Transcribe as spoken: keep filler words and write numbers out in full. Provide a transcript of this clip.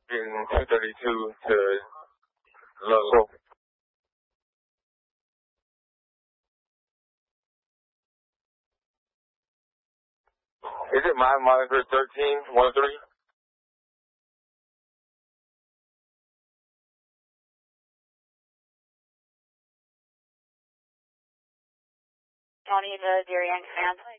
in two thirty-two to low. Is it my monitor thirteen one three? Tony, the Darien command.